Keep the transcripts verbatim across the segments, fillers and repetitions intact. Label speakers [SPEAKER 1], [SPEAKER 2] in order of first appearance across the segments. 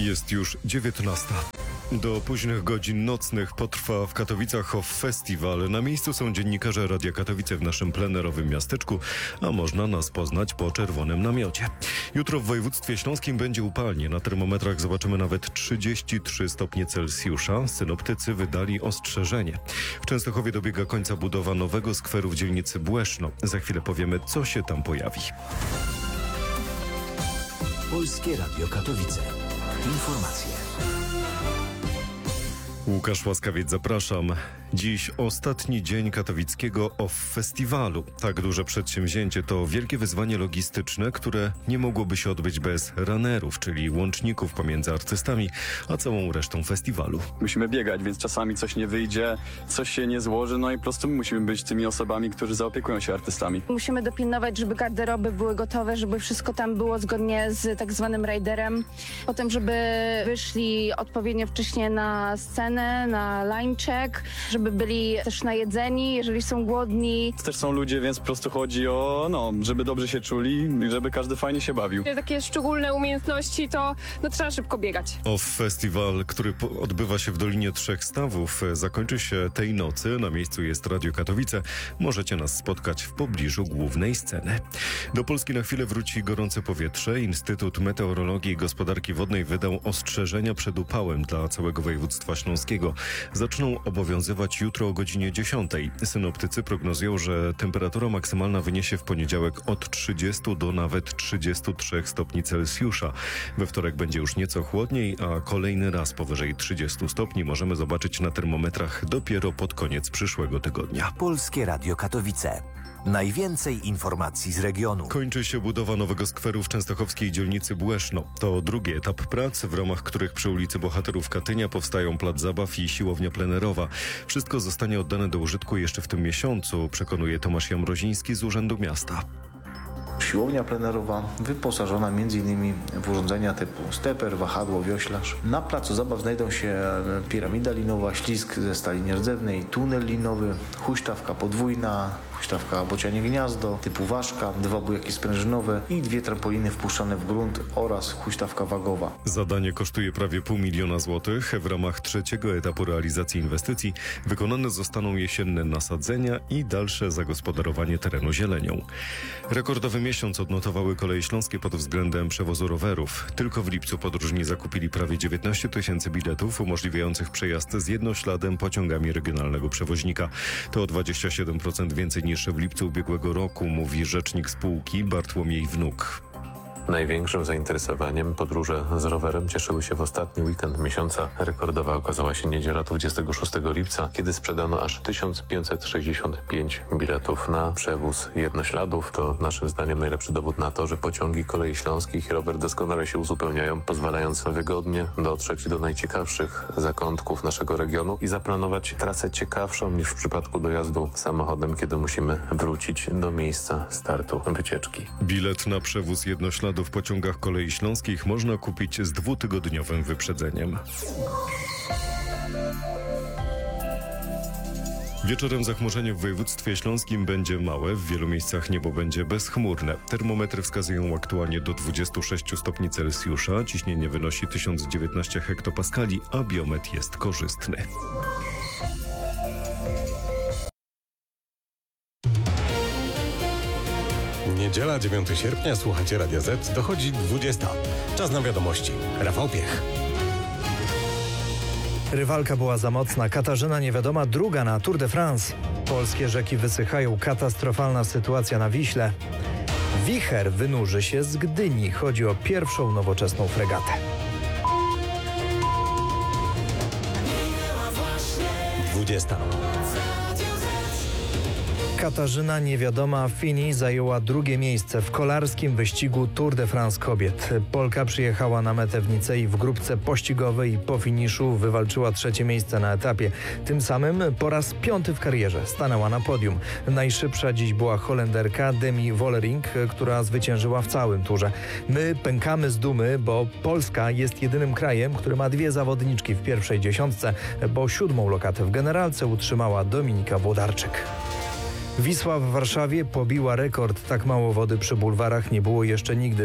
[SPEAKER 1] Jest już dziewiętnasta. Do późnych godzin nocnych potrwa w Katowicach Off Festival. Na miejscu są dziennikarze Radia Katowice w naszym plenerowym miasteczku, a można nas poznać po czerwonym namiocie. Jutro w województwie śląskim będzie upalnie. Na termometrach zobaczymy nawet trzydzieści trzy stopnie Celsjusza. Synoptycy wydali ostrzeżenie. W Częstochowie dobiega końca budowa nowego skweru w dzielnicy Błeszno. Za chwilę powiemy, co się tam pojawi.
[SPEAKER 2] Polskie Radio Katowice. Informacje.
[SPEAKER 1] Łukasz Łaskawiec, zapraszam. Dziś ostatni dzień katowickiego Off Festiwalu. Tak duże przedsięwzięcie to wielkie wyzwanie logistyczne, które nie mogłoby się odbyć bez runnerów, czyli łączników pomiędzy artystami, a całą resztą festiwalu.
[SPEAKER 3] Musimy biegać, więc czasami coś nie wyjdzie, coś się nie złoży, no i po prostu my musimy być tymi osobami, którzy zaopiekują się artystami.
[SPEAKER 4] Musimy dopilnować, żeby garderoby były gotowe, żeby wszystko tam było zgodnie z tak zwanym riderem. Potem, żeby wyszli odpowiednio wcześnie na scenę, na line check, żeby byli też najedzeni, jeżeli są głodni.
[SPEAKER 3] Też są ludzie, więc po prostu chodzi o, no, żeby dobrze się czuli i żeby każdy fajnie się bawił.
[SPEAKER 5] Takie szczególne umiejętności to no, trzeba szybko biegać.
[SPEAKER 1] Off Festival, który po- odbywa się w Dolinie Trzech Stawów, zakończy się tej nocy. Na miejscu jest Radio Katowice. Możecie nas spotkać w pobliżu głównej sceny. Do Polski na chwilę wróci gorące powietrze. Instytut Meteorologii i Gospodarki Wodnej wydał ostrzeżenia przed upałem dla całego województwa śląskiego. Zaczną obowiązywać jutro o godzinie dziesiątej. Synoptycy prognozują, że temperatura maksymalna wyniesie w poniedziałek od trzydziestu do nawet trzydziestu trzech stopni Celsjusza. We wtorek będzie już nieco chłodniej, a kolejny raz powyżej trzydziestu stopni możemy zobaczyć na termometrach dopiero pod koniec przyszłego tygodnia.
[SPEAKER 2] Polskie Radio Katowice. Najwięcej informacji z regionu.
[SPEAKER 1] Kończy się budowa nowego skweru w częstochowskiej dzielnicy Błeszno. To drugi etap prac, w ramach których przy ulicy Bohaterów Katynia powstają plac zabaw i siłownia plenerowa. Wszystko zostanie oddane do użytku jeszcze w tym miesiącu, przekonuje Tomasz Jamroziński z Urzędu Miasta.
[SPEAKER 6] Siłownia plenerowa wyposażona m.in. w urządzenia typu steper, wahadło, wioślarz. Na placu zabaw znajdą się piramida linowa, ślizg ze stali nierdzewnej, tunel linowy, huśtawka podwójna, huśtawka bocianie gniazdo, typu ważka, dwa bujaki sprężynowe i dwie trampoliny wpuszczane w grunt oraz huśtawka wagowa.
[SPEAKER 1] Zadanie kosztuje prawie pół miliona złotych. W ramach trzeciego etapu realizacji inwestycji wykonane zostaną jesienne nasadzenia i dalsze zagospodarowanie terenu zielenią. Rekordowy miesiąc odnotowały Koleje Śląskie pod względem przewozu rowerów. Tylko w lipcu podróżni zakupili prawie dziewiętnaście tysięcy biletów umożliwiających przejazd z jednośladem pociągami regionalnego przewoźnika. To o dwadzieścia siedem procent więcej niż w lipcu ubiegłego roku, mówi rzecznik spółki Bartłomiej Wnuk.
[SPEAKER 7] Największym zainteresowaniem podróże z rowerem cieszyły się w ostatni weekend miesiąca. Rekordowa okazała się niedziela dwudziestego szóstego lipca, kiedy sprzedano aż tysiąc pięćset sześćdziesiąt pięć biletów na przewóz jednośladów. To naszym zdaniem najlepszy dowód na to, że pociągi Kolei Śląskich i rower doskonale się uzupełniają, pozwalając wygodnie dotrzeć do najciekawszych zakątków naszego regionu i zaplanować trasę ciekawszą niż w przypadku dojazdu samochodem, kiedy musimy wrócić do miejsca startu wycieczki.
[SPEAKER 1] Bilet na przewóz jednośladów w pociągach Kolei Śląskich można kupić z dwutygodniowym wyprzedzeniem. Wieczorem zachmurzenie w województwie śląskim będzie małe, w wielu miejscach niebo będzie bezchmurne. Termometry wskazują aktualnie do dwudziestu sześciu stopni Celsjusza, ciśnienie wynosi tysiąc dziewiętnaście hektopaskali, a biometr jest korzystny.
[SPEAKER 8] Niedziela, dziewiątego sierpnia, słuchacie Radia Z, dochodzi dwudziesta. Czas na wiadomości. Rafał Piech.
[SPEAKER 9] Rywalka była za mocna. Katarzyna Niewiadoma druga na Tour de France. Polskie rzeki wysychają. Katastrofalna sytuacja na Wiśle. Wicher wynurzy się z Gdyni. Chodzi o pierwszą nowoczesną fregatę.
[SPEAKER 8] dwudziesta.
[SPEAKER 9] Katarzyna Niewiadoma Fini zajęła drugie miejsce w kolarskim wyścigu Tour de France kobiet. Polka przyjechała na metę w Nicei w grupce pościgowej i po finiszu wywalczyła trzecie miejsce na etapie. Tym samym po raz piąty w karierze stanęła na podium. Najszybsza dziś była Holenderka Demi Vollering, która zwyciężyła w całym turze. My pękamy z dumy, bo Polska jest jedynym krajem, który ma dwie zawodniczki w pierwszej dziesiątce, bo siódmą lokatę w generalce utrzymała Dominika Włodarczyk. Wisła w Warszawie pobiła rekord. Tak mało wody przy bulwarach nie było jeszcze nigdy.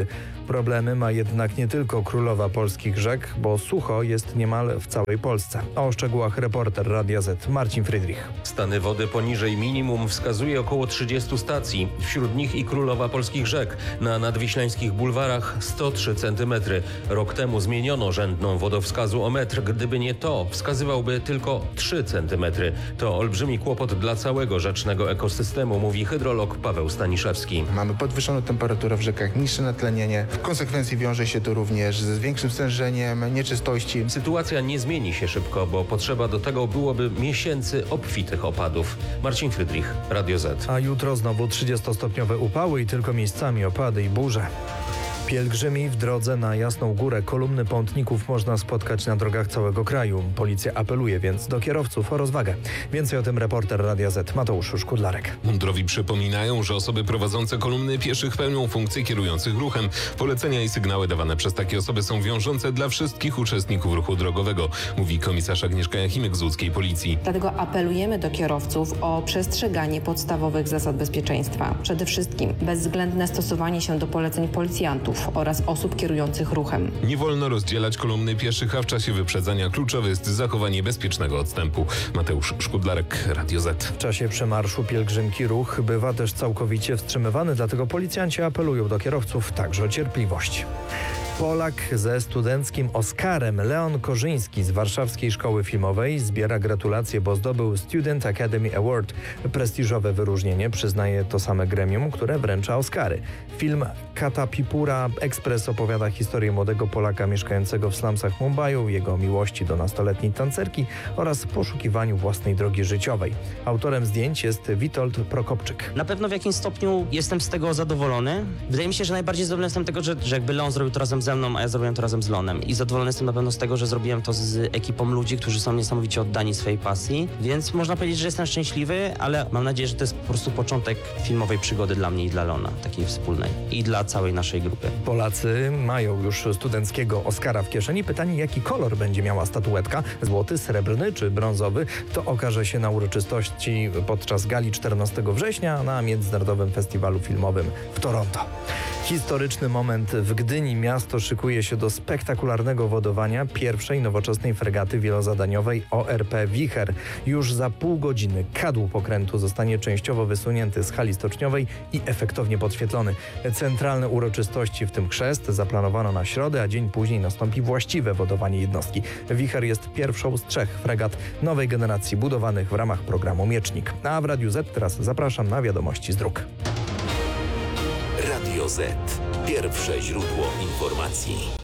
[SPEAKER 9] Problemy ma jednak nie tylko królowa polskich rzek, bo sucho jest niemal w całej Polsce. O szczegółach reporter Radia Z Marcin Friedrich.
[SPEAKER 10] Stany wody poniżej minimum wskazuje około trzydziestu stacji. Wśród nich i królowa polskich rzek. Na nadwiślańskich bulwarach sto trzy centymetry. Rok temu zmieniono rzędną wodowskazu o metr. Gdyby nie to, wskazywałby tylko trzy centymetry. To olbrzymi kłopot dla całego rzecznego ekosystemu, mówi hydrolog Paweł Staniszewski.
[SPEAKER 11] Mamy podwyższoną temperaturę w rzekach, niższe natlenienie. W konsekwencji wiąże się to również z większym stężeniem nieczystości.
[SPEAKER 10] Sytuacja nie zmieni się szybko, bo potrzeba do tego byłoby miesięcy obfitych opadów. Marcin Friedrich, Radio Z.
[SPEAKER 9] A jutro znowu trzydziestostopniowe upały i tylko miejscami opady i burze. Pielgrzymi w drodze na Jasną Górę. Kolumny pątników można spotkać na drogach całego kraju. Policja apeluje więc do kierowców o rozwagę. Więcej o tym reporter Radia Z Mateusz Szkudlarek.
[SPEAKER 12] Mundurowi przypominają, że osoby prowadzące kolumny pieszych pełnią funkcje kierujących ruchem. Polecenia i sygnały dawane przez takie osoby są wiążące dla wszystkich uczestników ruchu drogowego, mówi komisarz Agnieszka Jachimek z łódzkiej Policji.
[SPEAKER 13] Dlatego apelujemy do kierowców o przestrzeganie podstawowych zasad bezpieczeństwa. Przede wszystkim bezwzględne stosowanie się do poleceń policjantów oraz osób kierujących ruchem.
[SPEAKER 12] Nie wolno rozdzielać kolumny pieszych, a w czasie wyprzedzania kluczowe jest zachowanie bezpiecznego odstępu. Mateusz Szkudlarek, Radio Z.
[SPEAKER 9] W czasie przemarszu pielgrzymki ruch bywa też całkowicie wstrzymywany, dlatego policjanci apelują do kierowców także o cierpliwość. Polak ze studenckim Oscarem Leon Korzyński z Warszawskiej Szkoły Filmowej zbiera gratulacje, bo zdobył Student Academy Award. Prestiżowe wyróżnienie przyznaje to same gremium, które wręcza Oscary. Film Katapipura Express opowiada historię młodego Polaka mieszkającego w slumsach Mumbaiu, jego miłości do nastoletniej tancerki oraz poszukiwaniu własnej drogi życiowej. Autorem zdjęć jest Witold Prokopczyk.
[SPEAKER 14] Na pewno w jakimś stopniu jestem z tego zadowolony. Wydaje mi się, że najbardziej zadowolony jestem z tego, że, że jakby Leon zrobił to razem ze mną, a ja zrobiłem to razem z Leonem. I zadowolony jestem na pewno z tego, że zrobiłem to z ekipą ludzi, którzy są niesamowicie oddani swojej pasji. Więc można powiedzieć, że jestem szczęśliwy, ale mam nadzieję, że to jest po prostu początek filmowej przygody dla mnie i dla Leona, takiej wspólnej. I dla całej naszej grupy.
[SPEAKER 9] Polacy mają już studenckiego Oscara w kieszeni. Pytanie, jaki kolor będzie miała statuetka? Złoty, srebrny czy brązowy? To okaże się na uroczystości podczas gali czternastego września na Międzynarodowym Festiwalu Filmowym w Toronto. Historyczny moment w Gdyni. Miasto szykuje się do spektakularnego wodowania pierwszej nowoczesnej fregaty wielozadaniowej O R P Wicher. Już za pół godziny kadłub pokrętu zostanie częściowo wysunięty z hali stoczniowej i efektownie podświetlony. Centralne uroczystości, w tym chrzest, zaplanowano na środę, a dzień później nastąpi właściwe wodowanie jednostki. Wicher jest pierwszą z trzech fregat nowej generacji budowanych w ramach programu Miecznik. A w Radiu Z teraz zapraszam na wiadomości z dróg.
[SPEAKER 15] Radio Z. Pierwsze źródło informacji.